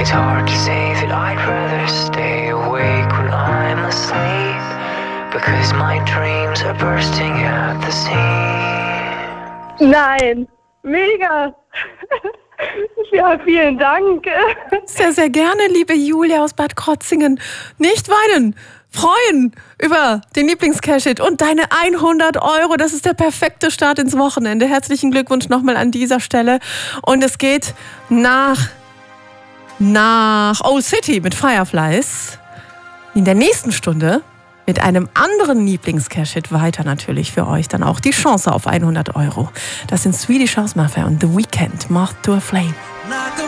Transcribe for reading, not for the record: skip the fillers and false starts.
It's hard to say that I'd rather stay awake when I'm asleep, because my dreams are bursting at the seams. Nein, mega. Ja, vielen Dank. Sehr, sehr gerne, liebe Julia aus Bad Krotzingen. Nicht weinen, freuen über den Lieblingscash-Hit und deine 100 €. Das ist der perfekte Start ins Wochenende. Herzlichen Glückwunsch nochmal an dieser Stelle. Und es geht nach Old City mit Fireflies. In der nächsten Stunde mit einem anderen Lieblings-Cash-Hit weiter natürlich für euch. Dann auch die Chance auf 100 €. Das sind Swedish House Mafia und The Weeknd, Moth to a Flame.